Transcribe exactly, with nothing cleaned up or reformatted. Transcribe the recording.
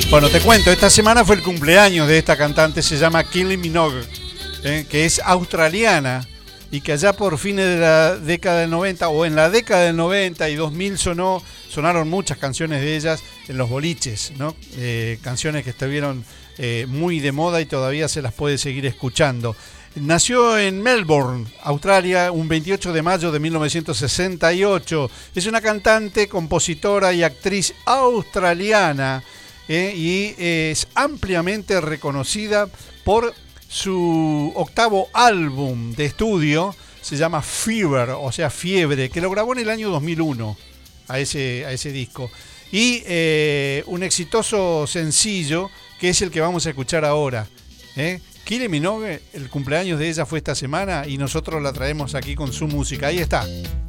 Bueno, te cuento, esta semana fue el cumpleaños de esta cantante, se llama Kylie Minogue, eh, que es australiana y que allá por fines de la década del noventa o en la década del noventa y dos mil sonó, sonaron muchas canciones de ellas en los boliches, ¿no? Eh, canciones que estuvieron eh, muy de moda y todavía se las puede seguir escuchando. Nació en Melbourne, Australia, un veintiocho de mayo de mil novecientos sesenta y ocho. Es una cantante, compositora y actriz australiana. Eh, y es ampliamente reconocida por su octavo álbum de estudio, se llama Fever, o sea, Fiebre, que lo grabó en el año dos mil uno a ese, a ese disco. Y eh, un exitoso sencillo que es el que vamos a escuchar ahora. ¿eh? Kylie Minogue, el cumpleaños de ella fue esta semana y nosotros la traemos aquí con su música. Ahí está.